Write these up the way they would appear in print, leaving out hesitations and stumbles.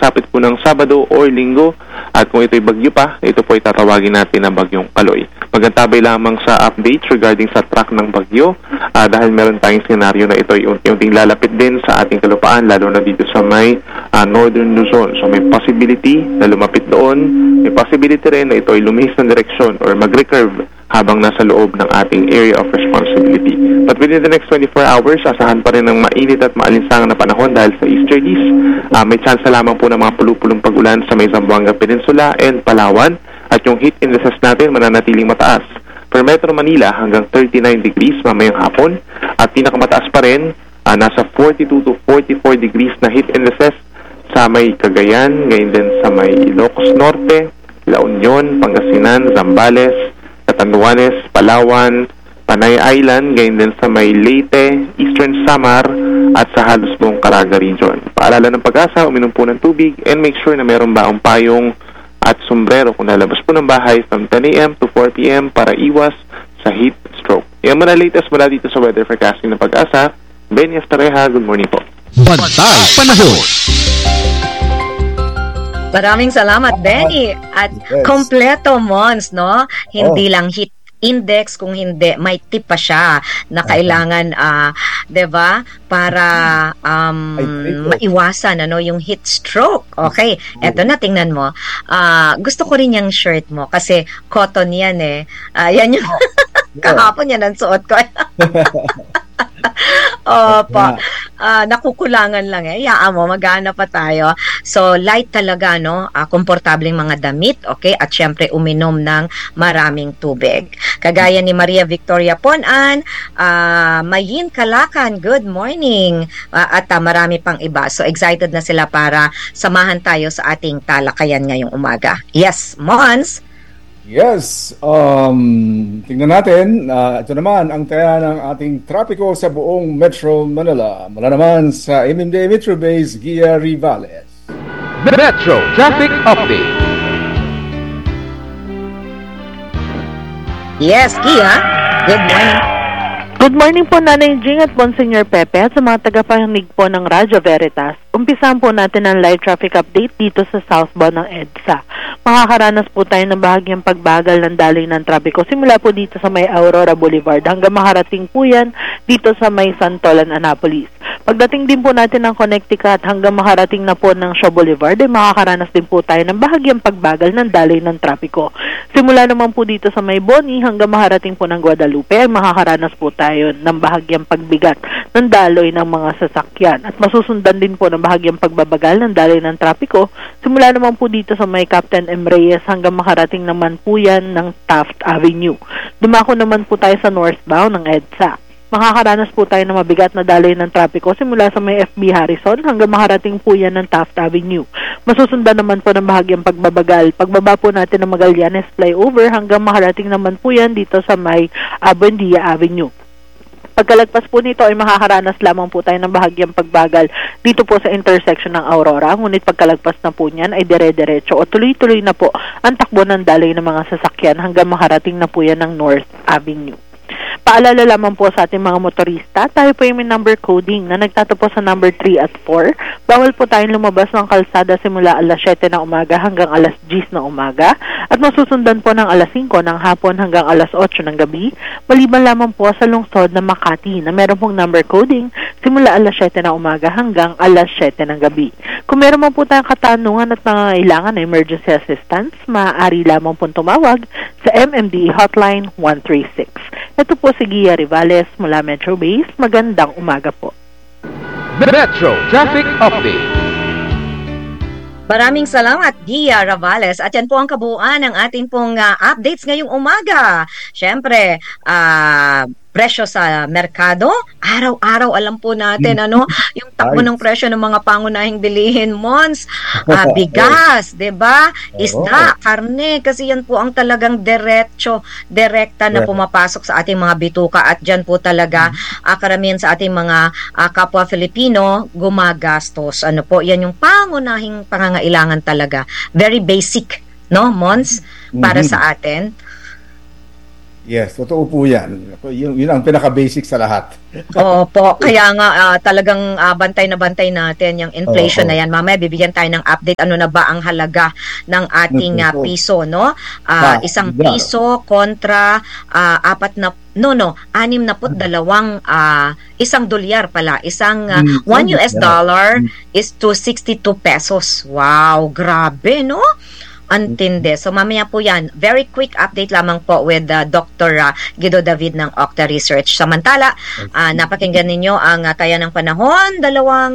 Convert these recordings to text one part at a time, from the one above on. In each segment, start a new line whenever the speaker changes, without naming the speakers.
pagsapit po ng Sabado o Linggo. At kung ito'y bagyo pa, ito po itatawagin natin na bagyong Kaloy. Magantabay lamang sa updates regarding sa track ng bagyo dahil meron tayong senaryo na ito'y unti-unting lalapit din sa ating kalupaan, lalo na dito sa may Northern Luzon. So may possibility na lumapit doon. May possibility rin na ito'y lumihis ng direksyon or mag-recurve habang nasa loob ng ating area of responsibility. But within the next 24 hours, asahan pa rin ng mainit at maalinsangan na panahon dahil sa easterlies. May chance lamang po ng mga pulupulong pag-ulan sa may Zamboanga Peninsula and Palawan. At yung heat indexes natin mananatiling mataas. For Metro Manila, hanggang 39 degrees mamayang hapon. At pinakamataas pa rin, nasa 42 to 44 degrees na heat indexes sa may Cagayan, ngayon din sa may Ilocos Norte, La Union, Pangasinan, Zambales, Catanduanes, Palawan, Panay Island, gayon din sa may Leyte, Eastern Samar, at sa halos buong Caraga region. Paalala ng Pag-asa, uminom po ng tubig and make sure na mayroon baong payong at sombrero kung lalabas po ng bahay from 10 a.m. to 4 p.m. para iwas sa heat stroke. Yan muna latest mula dito sa weather forecasting ng Pag-asa. Benny Estareja, good morning po.
Bantay Panahon.
Maraming salamat, Benny. At kompleto, Mons, no? Hindi lang heat index, kung hindi, may tip pa siya na kailangan, 'di ba? Para maiwasan yung heat stroke. Okay, eto na, tingnan mo. Gusto ko rin yung shirt mo kasi cotton yan eh. Yan yung kahapon yan ang suot ko. Opo. Nakukulangan lang eh. Yaan mo, magana pa tayo. So, light talaga, no? Komportableng mga damit, okay? At syempre, uminom ng maraming tubig. Kagaya ni Maria Victoria Ponan, Mayin Kalakan, good morning. At marami pang iba. So, excited na sila para samahan tayo sa ating talakayan ngayong umaga. Yes, Mons?
Yes, tingnan natin, ito naman ang taya ng ating trapiko sa buong Metro Manila. Mula naman sa MMDA Metro Base, Gia Rivales.
Metro Traffic Update.
Yes, Gia. Good morning.
Good morning po, Nanay Jing at Monsignor Pepe at sa mga tagapakinig po ng Radyo Veritas. Umpisahan po natin ang live traffic update dito sa southbound ng EDSA. Makakaranas po tayo ng bahagyang pagbagal ng daloy ng trapiko simula po dito sa may Aurora Boulevard hanggang makarating po yan dito sa may Santolan, Annapolis. Pagdating din po natin ng Connecticut hanggang makarating na po ng Shaw Boulevard, ay makakaranas din po tayo ng bahagyang pagbagal ng daloy ng trapiko. Simula naman po dito sa may Boni hanggang makarating po ng Guadalupe, ay makakaranas po tayo ng bahagyang pagbigat ng daloy ng mga sasakyan. At masusundan din po ng bahagyang pagbabagal ng daloy ng trapiko, simula naman po dito sa may Captain M. Reyes hanggang makarating naman po yan ng Taft Avenue. Dumako naman po tayo sa northbound ng EDSA. Makakaranas po tayo ng mabigat na daloy ng trapiko simula sa may FB Harrison hanggang makarating po yan ng Taft Avenue. Masusundan naman po ng bahagyang pagbabagal. Pagbaba po natin ng Magallanes Flyover hanggang makarating naman po yan dito sa may Buendia Avenue. Pagkalagpas po nito ay makakaranas lamang po tayo ng bahagyang pagbagal dito po sa intersection ng Aurora. Ngunit pagkalagpas na po niyan ay dire-diretso o tuloy-tuloy na po ang takbo ng daloy ng mga sasakyan hanggang makarating na po yan ng North Avenue. Paalala lamang po sa ating mga motorista, tayo po yung may number coding na nagtatapos sa number 3 at 4. Bawal po tayong lumabas ng kalsada simula alas 7 ng umaga hanggang alas 10 ng umaga at masusundan po ng alas 5 ng hapon hanggang alas 8 ng gabi, maliban lamang po sa lungsod ng Makati na meron pong number coding simula alas 7 ng umaga hanggang alas 7 ng gabi. Kung meron man po tayong katanungan at nangangailangan na emergency assistance, maaari lamang pong tumawag sa MMDA Hotline 136. Ito po si Gia Rivales mula Metro Base. Magandang umaga po.
Metro Traffic Update.
Maraming salamat, Gia Rivales. At yan po ang kabuuan ng ating pong updates ngayong umaga. Siyempre, presyo sa merkado, araw-araw alam po natin yung takbo ng presyo ng mga pangunahing bilihin, Mons, bigas, 'di ba? Isda, karne, kasi yan po ang talagang direkta na pumapasok sa ating mga bituka at diyan po talaga karamihan sa ating mga kapwa Filipino gumagastos. Ano po, yan yung pangunahing pangangailangan talaga. Very basic, no, Mons, para sa atin.
Yes, totoo po yan. Yun ang pinaka-basic sa lahat.
Opo, kaya nga talagang bantay na bantay natin yung inflation na yan. Mamaya bibigyan tayo ng update ano na ba ang halaga ng ating piso, no? Isang piso kontra 62 isang dolyar pala. Isang $1 is to 62 pesos. Wow, grabe, no? Antindi. So mamaya po yan, very quick update lamang po with Dr. Guido David ng Octa Research. Samantala, napakinggan ninyo ang Taya ng Panahon, dalawang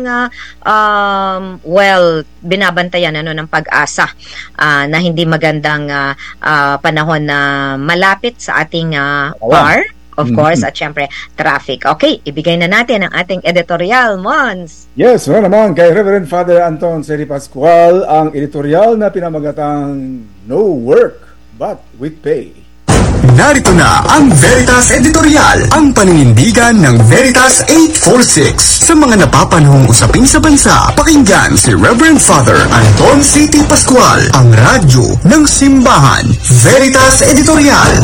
binabantayan ng pag-asa na hindi magandang panahon na malapit sa ating par. Of course, at syempre, traffic. Okay, ibigay na natin ang ating editorial, Mons.
Yes, naman kay Reverend Father Anton Seri Pascual, ang editorial na pinamagatang No Work But With Pay.
Narito na ang Veritas Editorial, ang paninindigan ng Veritas 846 sa mga napapanahong usapin sa bansa. Pakinggan si Reverend Father Anton Seri Pascual, ang radyo ng simbahan. Veritas Editorial.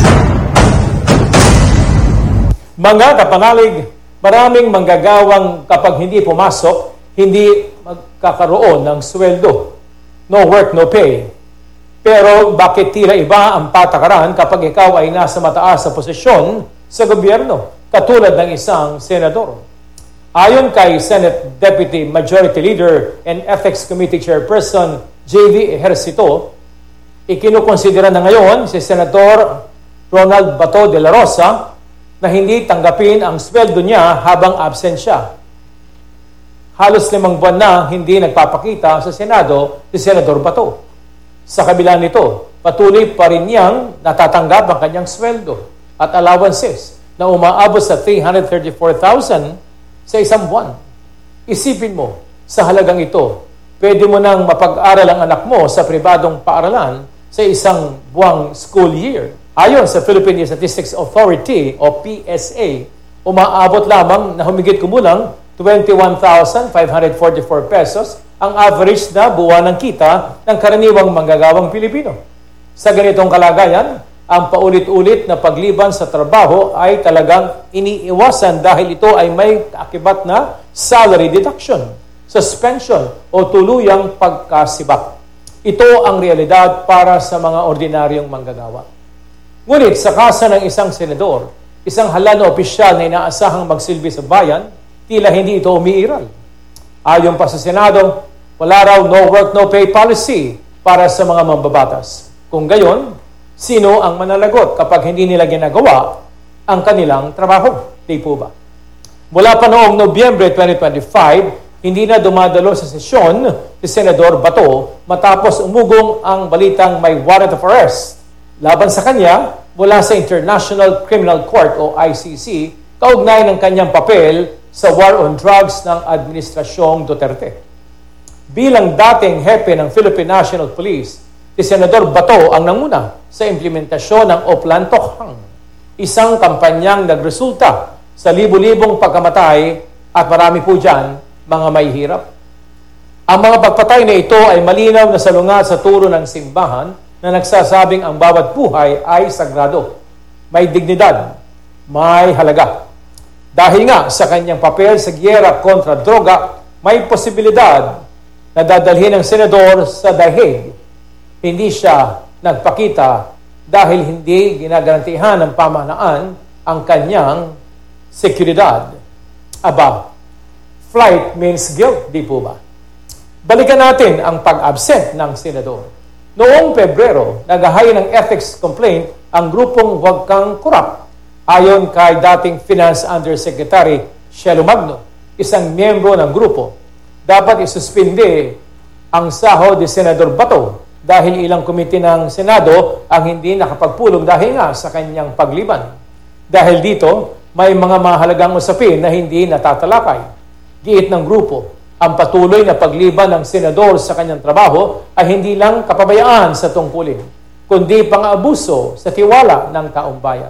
Mga kapanalig, maraming manggagawang kapag hindi pumasok, hindi magkakaroon ng sweldo. No work, no pay. Pero bakit tila iba ang patakaran kapag ikaw ay nasa mataas sa posisyon sa gobyerno, katulad ng isang senador? Ayon kay Senate Deputy Majority Leader and Ethics Committee Chairperson J.V. Ejercito, ikinukonsidera na ngayon si Senator Ronald Bato de la Rosa na hindi tanggapin ang sweldo niya habang absent siya. Halos 5 buwan na hindi nagpapakita sa Senado si Senador Bato. Sa kabila nito, patuloy pa rin niyang natatanggap ang kanyang sweldo at allowances na umaabot sa 334,000 sa isang buwan. Isipin mo, sa halagang ito, pwede mo nang mapag-aral ang anak mo sa pribadong paaralan sa isang buwang school year. Ayon sa Philippine Statistics Authority o PSA, umaabot lamang na humigit kumulang 21,544 pesos ang average na buwan ng kita ng karaniwang manggagawang Pilipino. Sa ganitong kalagayan, ang paulit-ulit na pagliban sa trabaho ay talagang iniiwasan dahil ito ay may kaakibat na salary deduction, suspension o tuluyang pagkasibak. Ito ang realidad para sa mga ordinaryong manggagawa. Ngunit sa kasa ng isang senador, isang halal na opisyal na inaasahang magsilbi sa bayan, tila hindi ito umiiral. Ayon pa sa Senado, wala raw no work, no pay policy para sa mga mambabatas. Kung gayon, sino ang mananagot kapag hindi nila ginagawa ang kanilang trabaho? Di po ba? Mula pa noong Nobyembre 2025, hindi na dumadalo sa sesyon si Senador Bato matapos umugong ang balitang may warrant of arrest laban sa kanya mula sa International Criminal Court o ICC kaugnay ng kanyang papel sa war on drugs ng Administrasyong Duterte. Bilang dating hepe ng Philippine National Police, si Senador Bato ang nanguna sa implementasyon ng Oplan Tokhang, isang kampanyang nagresulta sa libu-libong pagkamatay at marami po dyan mga may hirap. Ang mga pagpatay na ito ay malinaw na salungat sa turo ng simbahan na nagsasabing ang bawat buhay ay sagrado, may dignidad, may halaga. Dahil nga sa kanyang papel sa giyera kontra droga, may posibilidad na dadalhin ng senador sa dahig. Hindi siya nagpakita dahil hindi ginagarantihan ng pamahalaan ang kanyang seguridad. Aba, flight means guilt, di po ba? Balikan natin ang pag-absent ng senador. Noong Pebrero, naghahain ng ethics complaint ang grupong Huwag Kang Korap. Ayon kay dating Finance Undersecretary Shelo Magno, isang miyembro ng grupo, dapat isuspinde ang sahod ni Senador Bato dahil ilang komite ng Senado ang hindi nakapagpulong dahil nga sa kanyang pagliban. Dahil dito, may mga mahalagang usapin na hindi natatalakay. Giit ng grupo, ang patuloy na pagliban ng senador sa kanyang trabaho ay hindi lang kapabayaan sa tungkulin, kundi pang-abuso sa tiwala ng taong bayan.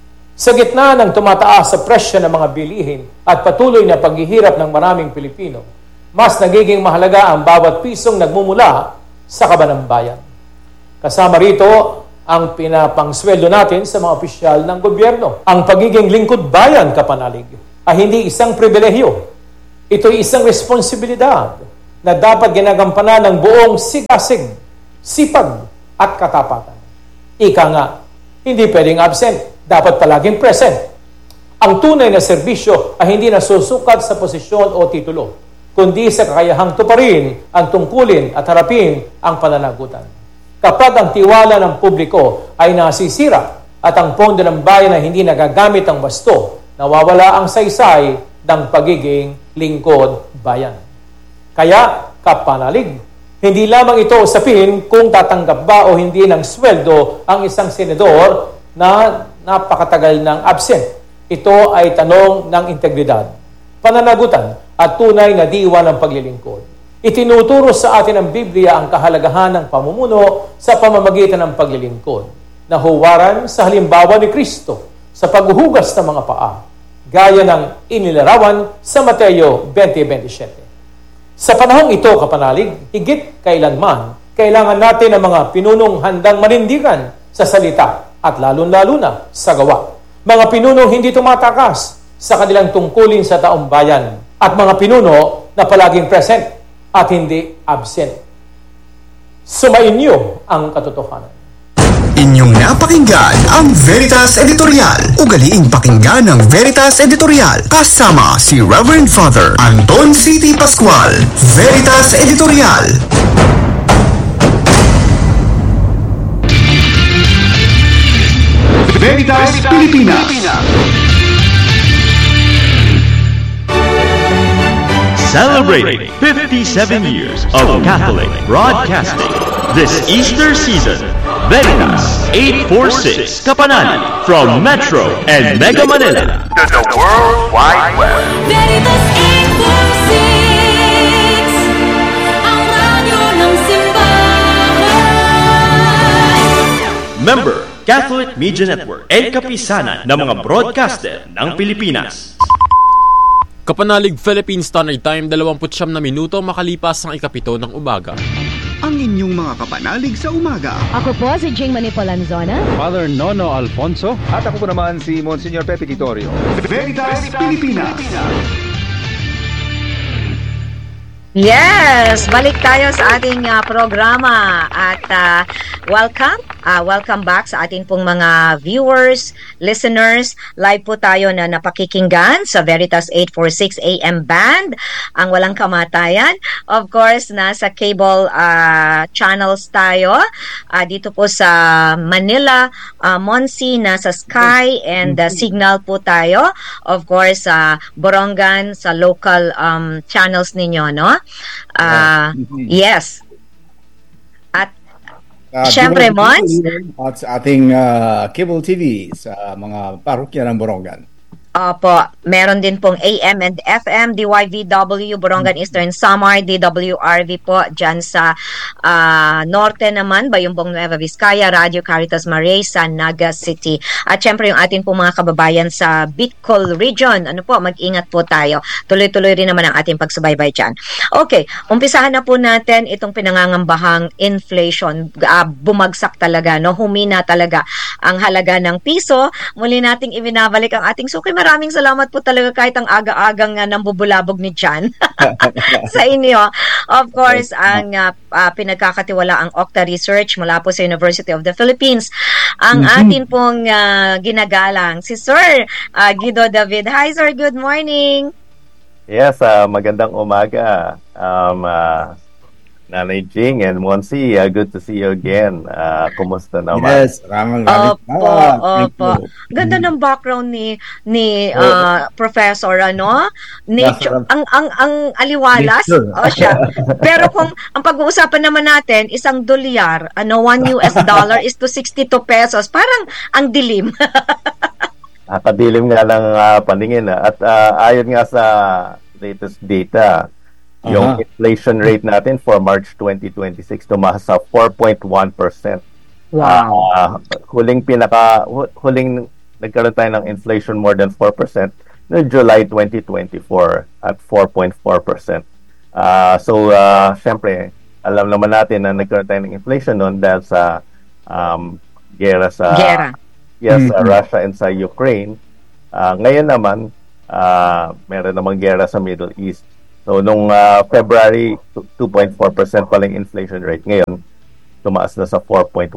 Sa gitna ng tumataas sa presyo ng mga bilihin at patuloy na paghihirap ng maraming Pilipino, mas nagiging mahalaga ang bawat pisong nagmumula sa kaban ng bayan. Kasama rito ang pinapangsweldo natin sa mga opisyal ng gobyerno. Ang pagiging lingkod bayan, kapanalig, ay hindi isang pribilehyo. Ito'y isang responsibilidad na dapat ginagampanan ng buong sigasig, sipag at katapatan. Ika nga, hindi pwedeng absent, dapat palaging present. Ang tunay na serbisyo ay hindi nasusukat sa posisyon o titulo, kundi sa kakayahang tuparin ang tungkulin at harapin ang pananagutan. Kapag ang tiwala ng publiko ay nasisira at ang pondo ng bayan ay hindi nagagamit ang wasto, nawawala ang saysay ng pagiging lingkod bayan. Kaya, kapanalig, hindi lamang ito usapin kung tatanggap ba o hindi ng sweldo ang isang senador na napakatagal ng absent. Ito ay tanong ng integridad, pananagutan at tunay na diwa ng paglilingkod. Itinuturo sa atin ng Biblia ang kahalagahan ng pamumuno sa pamamagitan ng paglilingkod, na huwaran sa halimbawa ni Kristo sa paghuhugas ng mga paa, gaya ng inilarawan sa Mateo 20:27. Sa panahong ito, kapanalig, higit kailanman, kailangan natin ng mga pinunong handang manindigan sa salita at lalong-lalo na sa gawa. Mga pinunong hindi tumatakas sa kanilang tungkulin sa taong bayan at mga pinuno na palaging present at hindi absent. Sumainyo ang katotohanan.
Inyong napakinggan ang Veritas Editorial. Ugaliing pakinggan ang Veritas Editorial kasama si Reverend Father Anton C.T. Pascual. Veritas Editorial.
Veritas Pilipinas. Celebrating 57 years of Catholic broadcasting this Easter season. Veritas 846 Kapanani from Metro and Mega Manila
to the World Wide Web.
Veritas 846, ang radyo ng simbahan.
Member Catholic Media Network and kapisanan ng mga broadcaster ng Pilipinas.
Kapanalig Philippine Standard Time, 29 na minuto makalipas ang 7 ng umaga.
Ang inyong mga kapanalig sa umaga.
Ako po si Jing Manipolanzona.
Father Nono Alfonso.
At ako po naman si Monsignor Pepe Quitorio.
Veritas Pilipinas.
Yes! Balik tayo sa ating programa at welcome back sa ating pong mga viewers, listeners. Live po tayo na napakikinggan sa Veritas 846 AM band, ang walang kamatayan. Of course, nasa cable channels tayo. Dito po sa Manila, Monsi, nasa Sky and Signal po tayo. Of course, Borongan, sa local channels ninyo, no? Yes. At syempre, Mons,
at sa ating cable TV sa mga parokya ng Borongan.
Opo, meron din pong AM and FM, DYVW, Borongan Eastern Samar, DWRV po, dyan sa norte naman, Bayumbong Nueva Vizcaya, Radio Caritas Maray sa Naga City. At syempre yung atin pong mga kababayan sa Bicol Region, mag-ingat po tayo. Tuloy-tuloy rin naman ang ating pagsubaybay dyan. Okay, umpisahan na po natin itong pinangangambahang inflation. Bumagsak talaga, no? Humina talaga ang halaga ng piso. Muli nating ibinabalik ang ating suki. Maraming salamat po talaga kahit ang aga-agang nambubulabog ni Jan sa inyo. Of course, ang pinagkakatiwala ang Octa Research mula po sa University of the Philippines. Ang atin pong ginagalang si Sir Guido David. Hi Sir, good morning.
Yes, magandang umaga. Nanay Jing and Monsi, good to see you again. Kumusta naman?
Yes, ramang-raming
Opo. Ganda ng background ni Professor, ano? Nature, ang aliwalas. Siya. Pero kung ang pag-uusapan naman natin, isang dolyar, $1 is to 62 pesos. Parang ang dilim.
Kadilim nga lang paningin. At ayon nga sa latest data, yung inflation rate natin for March 2026 tumaas sa 4.1%.
Wow.
Huling nagkaroon tayo ng inflation more than 4% noong July 2024 at 4.4%. Syempre, alam naman natin na nagkaroon tayo ng inflation noon dahil sa gera sa Russia and sa Ukraine. Ngayon naman, meron namang gera sa Middle East. So, nung February, 2.4% pa lang inflation rate. Ngayon, tumaas na sa 4.1%.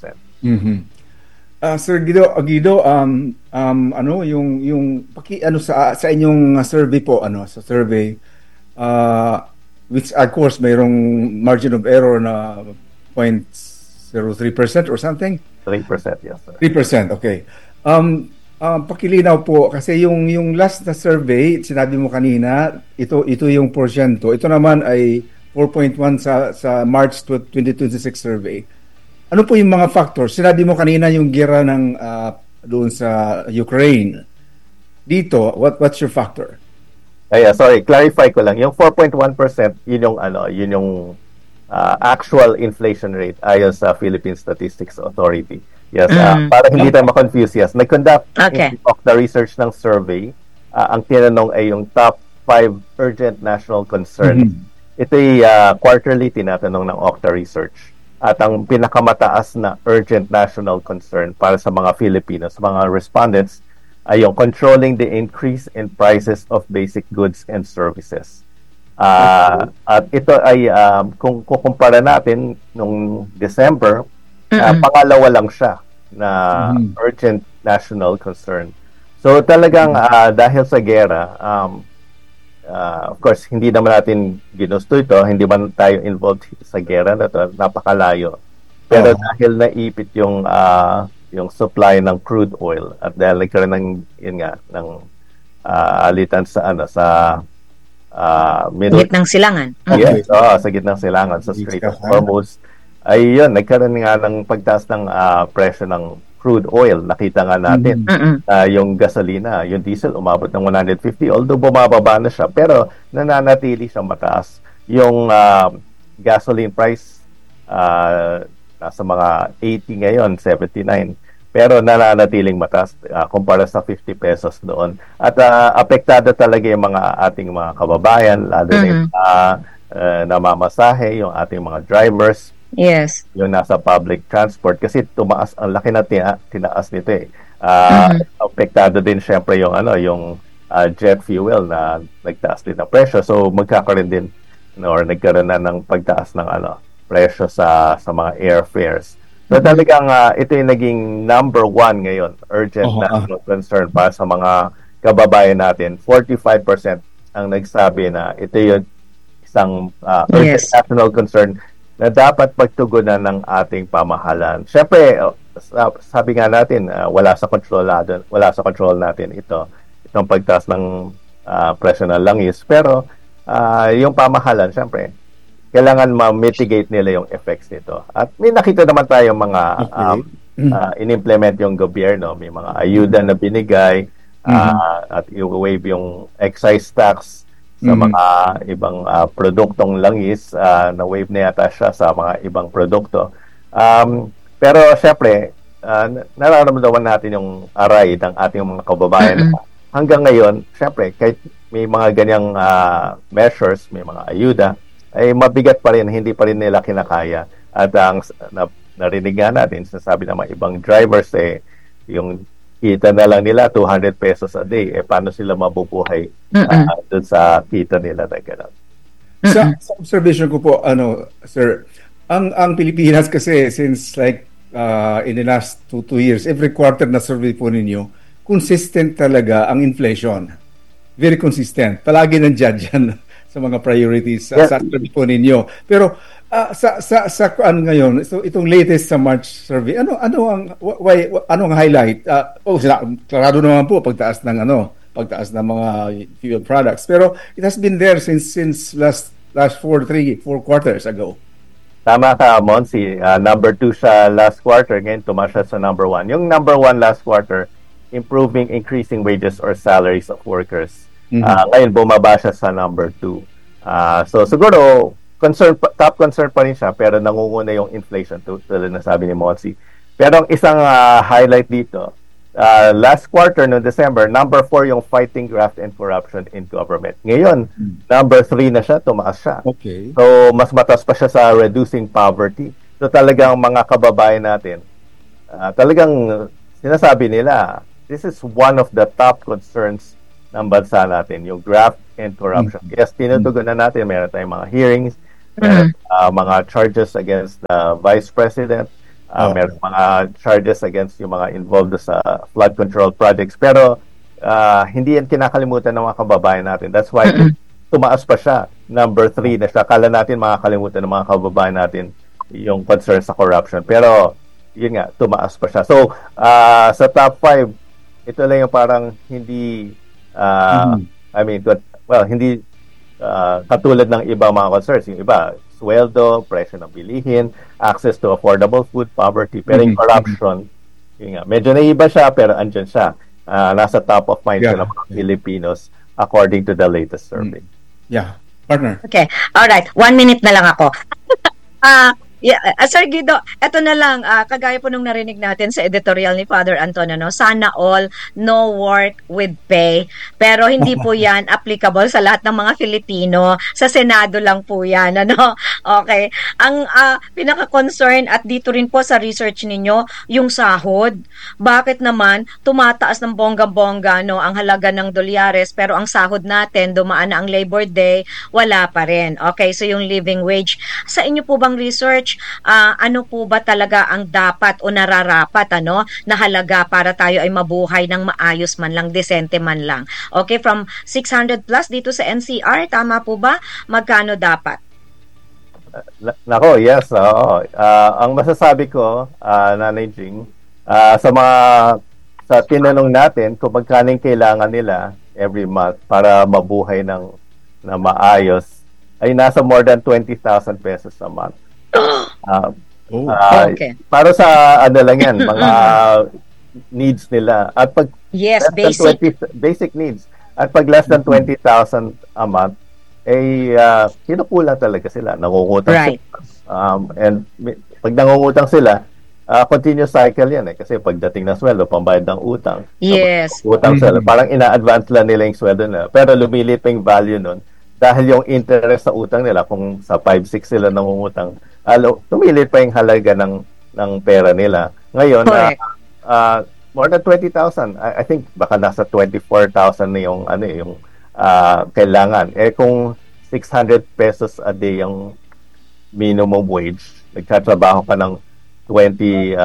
Sir Guido, ano yung sa inyong survey po, sa survey, which of course mayroong margin of error na 0.03% or something?
3%, yes, sir.
3%, okay. Pakilinaw po kasi yung last na survey, sinabi mo kanina, ito yung porsyento. Ito naman ay 4.1 sa March 2026 survey. Ano po yung mga factors? Sinabi mo kanina yung gera ng doon sa Ukraine. Dito, what's your factor?
Sorry, clarify ko lang. Yung 4.1%, yun yung actual inflation rate ayon sa Philippine Statistics Authority. Yes, para hindi tayo ma-confuse, yes. Nag-conduct the research ng survey. Ang tinanong ay yung top 5 urgent national concerns. Ito ay quarterly tinatanong ng Okta Research. At ang pinakamataas na urgent national concern para sa mga Filipinos, mga respondents, ay yung controlling the increase in prices of basic goods and services. At ito ay, kung kukumpara natin nung December, pangalawa lang siya na urgent national concern. So talagang dahil sa gera, of course, hindi naman natin ginusto ito, hindi man tayo involved sa gera na ito, napakalayo. Pero dahil naipit yung supply ng crude oil at dahil nagkaroon ng alitan sa
gitnang silangan.
Yes, sa gitnang silangan sa Strait of Hormuz. Ay yun, nagkaroon nga ng pagtaas ng presyo ng crude oil. Nakita nga natin yung gasolina, yung diesel umabot ng 150, although bumababa na siya, pero nananatili siyang mataas. Yung gasoline price nasa mga 80 ngayon, 79, pero nananatiling mataas kumpara sa 50 pesos doon. At apektado talaga yung ating mga kababayan, lalo na yung namamasahe, yung ating mga drivers.
Yes.
Yung nasa public transport kasi tumaas, ang laki na tinaas nito eh. Apektado din syempre yung jet fuel na nagtaas din ng presyo. So magkakaroon din or nagkaroon na ng pagtaas ng presyo sa mga airfares. So talagang ito yung naging number 1 ngayon, urgent national concern para sa mga kababayan natin. 45% ang nagsabi na ito yung isang urgent national concern na dapat pagtugunan ng ating pamahalaan. Siyempre, sabi nga natin, wala sa control natin itong pagtaas ng presyo ng langis. Pero yung pamahalaan, siyempre, kailangan ma-mitigate nila yung effects nito. At may nakita naman tayong mga in-implement yung gobyerno. May mga ayuda na binigay at i-waive yung excise tax sa mga ibang produktong langis, na-waive na yata siya sa mga ibang produkto. Pero syempre, nararamdaman natin yung aray ng ating mga kababayan. Hanggang ngayon, syempre, kahit may mga ganyang measures, may mga ayuda, ay mabigat pa rin, hindi pa rin nila kinakaya. At ang narinig nga natin, sinasabi ng mga ibang drivers, yung kita na lang nila 200 pesos a day, paano sila mabubuhay doon sa kita nila na gano'n?
Sa observation ko po, sir, ang Pilipinas kasi since like in the last 2 years, every quarter na survey po ninyo, consistent talaga ang inflation. Very consistent. Palagi nandiyan dyan sa mga priorities sa survey po ninyo. Pero sa ngayon, so itong latest sa March survey, anong highlight? Klaro naman po pagtaas ng mga fuel products. Pero it has been there since last 4 quarters ago.
Tama ka, Monsi. Number 2 siya last quarter. Ngayon, tumaas siya sa number 1. Yung number 1 last quarter, increasing wages or salaries of workers. Ngayon, bumaba siya sa number 2. So, siguro, top concern pa rin siya, pero nangunguna yung inflation, tulad na sabi ni Monsi. Pero ang isang highlight dito, last quarter no December, number 4 yung fighting graft and corruption in government. Ngayon, number 3 na siya, tumaas siya.
Okay.
So, mas mataas pa siya sa reducing poverty. So, talagang mga kababayan natin, talagang sinasabi nila, this is one of the top concerns ng bansa natin, yung graft and corruption. Yes, tinutugunan natin, meron tayong mga hearings, meron mga charges against the Vice President, meron mga charges against yung mga involved sa flood control projects, pero hindi yan kinakalimutan ng mga kababayan natin. That's why tumaas pa siya. Number 3 na siya. Kala natin makakalimutan ng mga kababayan natin yung concern sa corruption. Pero, yun nga, tumaas pa siya. So, sa top 5, ito lang yung parang hindi, hindi katulad ng iba mga concerns. Yung iba, sweldo, presyo ng bilihin, access to affordable food, poverty. Pero yung corruption, yun nga, medyo naiba siya, pero andyan siya. Nasa top of mind ng mga Filipinos according to the latest survey.
Yeah, partner.
Okay. All right. 1 minute na lang ako. Sir Guido, eto na lang, kagaya po nung narinig natin sa editorial ni Father Antonio, no? Sana all, no work with pay. Pero hindi po yan applicable sa lahat ng mga Filipino. Sa Senado lang po yan, ano? Okay. Ang pinaka-concern at dito rin po sa research ninyo, yung sahod. Bakit naman tumataas ng bongga-bongga, no, ang halaga ng dolyares, pero ang sahod natin, dumaan na ang Labor Day, wala pa rin. Okay, so yung living wage. Sa inyo po bang research, ano po ba talaga ang dapat o nararapat na halaga para tayo ay mabuhay ng maayos man lang, desente man lang? Okay, from 600 plus dito sa NCR, tama po ba? Magkano dapat?
Nako, yes. Ang masasabi ko, Nanay Jing, sa tinanong natin kung magkano kailangan nila every month para mabuhay na maayos, ay nasa more than 20,000 pesos a month.
Okay.
Para sa lang yan, mga needs nila. At pag basic needs. At pag less than 20,000 a month, kinukulang talaga sila. Nangungutang sila. And pag nangungutang sila, continuous cycle yan kasi pagdating ng sweldo, pambayad ng utang.
Yes.
Utang sila. Parang ina-advance lang nila yung sweldo nila. Pero lumilit pa yung value nun. Dahil yung interest sa utang nila, kung sa 5-6 sila nangungutang, tumilit pa yung halaga ng pera nila. Ngayon, more than 20,000. I think baka nasa 24,000 na yung kailangan. Kung 600 pesos a day yung minimum wage, nagtatrabaho ka ng 22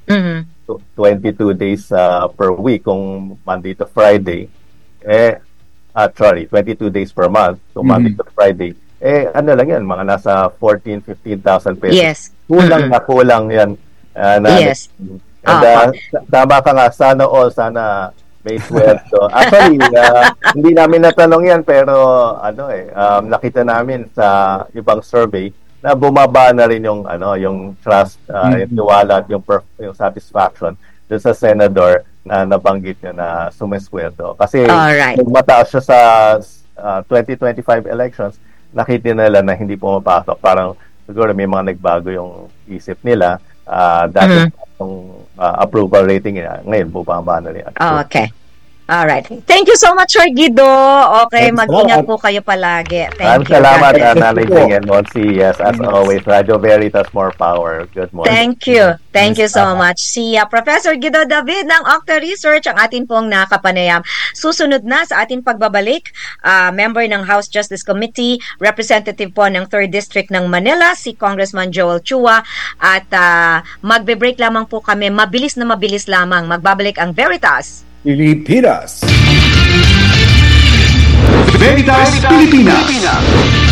days per week kung Monday to Friday. 22 days per month, so Monday to Friday. Lang yan, mga nasa 14,000-15,000 pesos.
Yes.
Kulang yan.
Yes.
And, tama ka nga, sana may sweldo. Actually, hindi namin natanong yan, pero nakita namin sa ibang survey na bumaba na rin yung trust, yung tiwala at yung satisfaction doon sa senador na nabanggit niya na sumisweldo. Kasi nung mataas siya sa 2025 elections, nakita nila na hindi pumapasok. Parang siguro may mga nagbago yung isip nila. Dati yung approval rating niya, ngayon bumaba na rin.
Okay. Alright. Thank you so much, Sir Guido. Okay, mag-ingat po kayo palagi. Thank you.
Salamat, Nanay Jing and Monsi. Yes, as always, Radio Veritas, more power. Good morning.
Thank you. Thank you so much. Si Professor Guido David ng Octa Research, ang atin pong nakapanayam. Susunod na sa ating pagbabalik, member ng House Justice Committee, representative po ng 3rd District ng Manila, si Congressman Joel Chua. At magbe-break lamang po kami. Mabilis lamang. Magbabalik ang Veritas
Pilipinas.
Veritas Pilipinas.